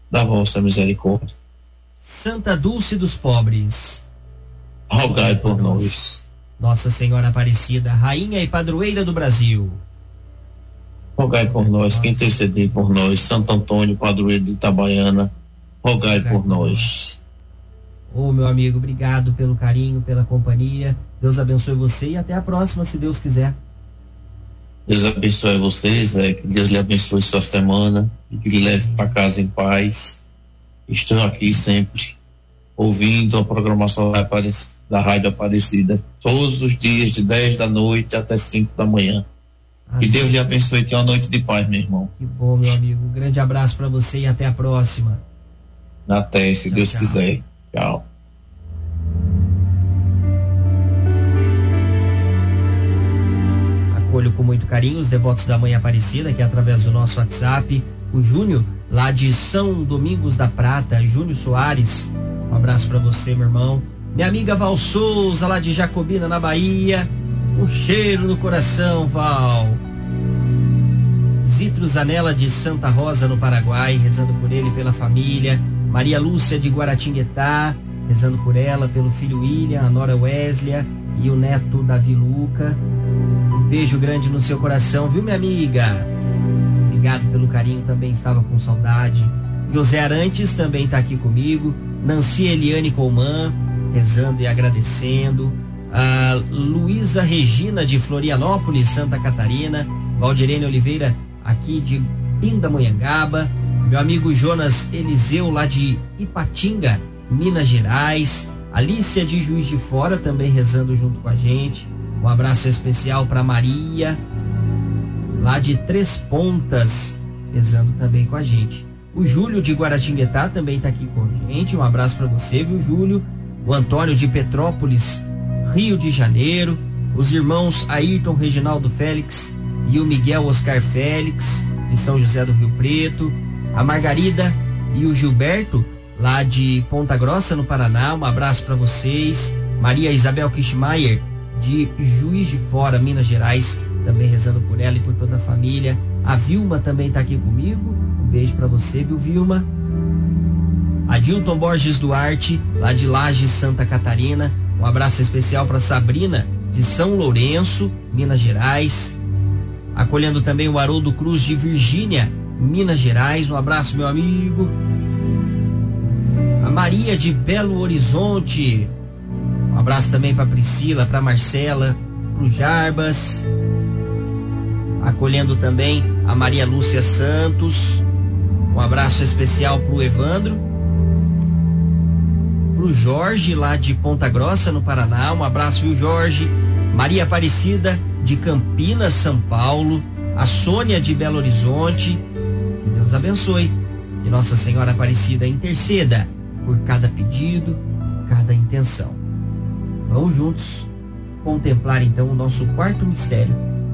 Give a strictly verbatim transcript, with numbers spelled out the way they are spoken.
da vossa misericórdia. Santa Dulce dos Pobres, rogai por nós. Nossa Senhora Aparecida, Rainha e Padroeira do Brasil, rogai por nós. Que intercedei por nós. Santo Antônio, padroeiro de Itabaiana, rogai por nós. Ô, meu amigo, obrigado pelo carinho, pela companhia. Deus abençoe você e até a próxima, se Deus quiser. Deus abençoe vocês, é, que Deus lhe abençoe sua semana e que lhe leve para casa em paz. Estou aqui sempre ouvindo a programação da Rádio Aparecida todos os dias, de dez da noite até cinco da manhã. Amém. Que Deus lhe abençoe e tenha uma noite de paz, meu irmão. Que bom, meu amigo. Um grande abraço para você e até a próxima. Até, se tchau, Deus tchau. quiser. Tchau. Acolho com muito carinho os devotos da Mãe Aparecida, que é através do nosso WhatsApp, o Júnior, lá de São Domingos da Prata, Júnior Soares. Um abraço para você, meu irmão. Minha amiga Val Souza, lá de Jacobina, na Bahia. Um cheiro no coração, Val. Zitro Zanella de Santa Rosa, no Paraguai, rezando por ele e pela família. Maria Lúcia de Guaratinguetá, rezando por ela, pelo filho William, a nora Weslia e o neto Davi Luca. Um beijo grande no seu coração, viu, minha amiga? Obrigado pelo carinho, também estava com saudade. José Arantes também está aqui comigo. Nancy Eliane Colman, rezando e agradecendo. A Luísa Regina de Florianópolis, Santa Catarina. Valdirene Oliveira, aqui de Pindamonhangaba. Meu amigo Jonas Eliseu, lá de Ipatinga, Minas Gerais. Alícia de Juiz de Fora, também rezando junto com a gente. Um abraço especial para Maria, lá de Três Pontas, rezando também com a gente. O Júlio de Guaratinguetá também está aqui com a gente. Um abraço para você, viu, Júlio? O Antônio de Petrópolis, Rio de Janeiro. Os irmãos Ayrton Reginaldo Félix e o Miguel Oscar Félix, de São José do Rio Preto. A Margarida e o Gilberto, lá de Ponta Grossa, no Paraná. Um abraço para vocês. Maria Isabel Kischmeier, de Juiz de Fora, Minas Gerais, também rezando por ela e por toda a família. A Vilma também está aqui comigo. Um beijo para você, viu, Vilma? Adilton Borges Duarte, lá de Lages, Santa Catarina. Um abraço especial para Sabrina, de São Lourenço, Minas Gerais. Acolhendo também o Haroldo Cruz, de Virgínia, Minas Gerais. Um abraço, meu amigo. A Maria, de Belo Horizonte. Um abraço também para Priscila, para Marcela, para o Jarbas. Acolhendo também a Maria Lúcia Santos. Um abraço especial para o Evandro. Para o Jorge, lá de Ponta Grossa, no Paraná. Um abraço, viu, Jorge? Maria Aparecida, de Campinas, São Paulo. A Sônia, de Belo Horizonte. Que Deus abençoe. Que Nossa Senhora Aparecida interceda por cada pedido, cada intenção. Vamos juntos contemplar então o nosso quarto mistério,